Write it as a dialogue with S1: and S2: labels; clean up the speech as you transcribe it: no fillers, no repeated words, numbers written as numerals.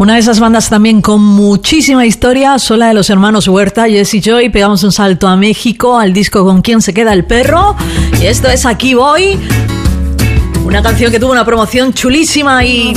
S1: Una de esas bandas también con muchísima historia son la de los hermanos Huerta, Jesse Joy. Pegamos un salto a México, al disco Con quién se queda el perro. Y esto es Aquí voy, una canción que tuvo una promoción chulísima y